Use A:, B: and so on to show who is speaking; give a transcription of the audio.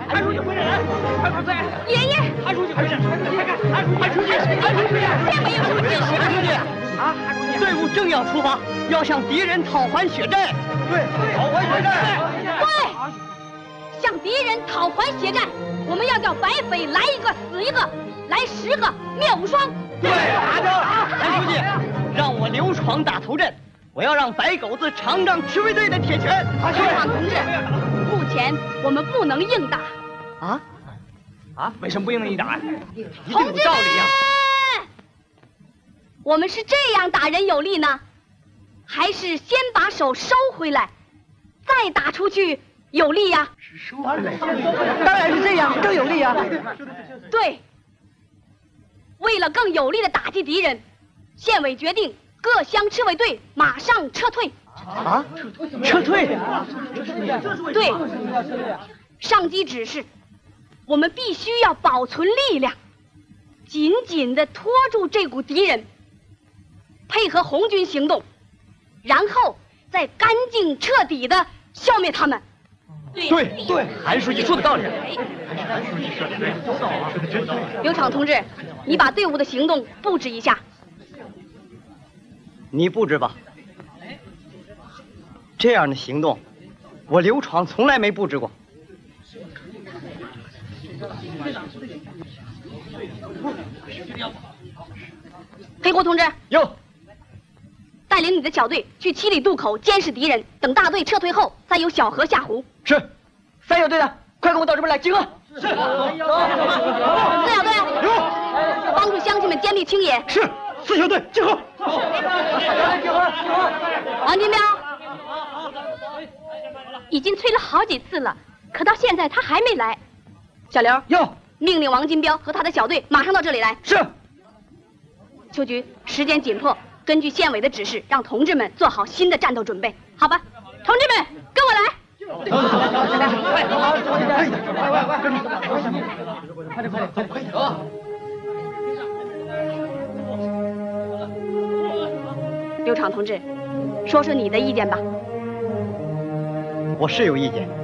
A: 韩书记回来了，快！
B: 爷爷，
A: 韩书记回来了，韩书记，
B: 这没有书记，
C: 韩书记啊，队伍正要出发，要向敌人讨还血债。
A: 对，讨还血债。
B: 对，向敌人讨还血债，我们要叫白匪来一个死一个，来10个灭无双。
C: 对，打着！韩书记，让我刘闯打头阵，我要让白狗子尝尝赤卫队的铁拳。
B: 刘闯同志，目前我们不能硬打。
A: 为什么不应硬打呀？
C: 一定有道理呀。
B: 我们是这样打人有利呢，还是先把手收回来，再打出去有利呀？
C: 当然是这样，更有利呀。
B: 对，为了更有力的打击敌人，县委决定各乡赤卫队马上撤退。
C: 啊？撤退？
B: 对，上级指示，我们必须要保存力量，紧紧地拖住这股敌人，配合红军行动，然后再干净彻底地消灭他们。
A: 对，韩书记说的道理。
B: 刘闯同志，你把队伍的行动布置一下。
C: 你布置吧。这样的行动，我刘闯从来没布置过。
B: 黑胡同志，
C: 有。
B: 带领你的小队去7里渡口监视敌人，等大队撤退后，再由小河下湖。
C: 是。3小队的，快跟我到这边来集合。是。4
B: 小队有。帮助乡亲们坚壁清野。
C: 是。4小队集合。
B: 王金彪，已经催了好几次了，可到现在他还没来。小刘，
C: 有。
B: 命令王金彪和他的小队马上到这里来。
C: 是。
B: 秋菊，时间紧迫，根据县委的指示，让同志们做好新的战斗准备，好吧？同志们，跟我来。刘闯同志，说说你的意见吧。
C: 我是有意见。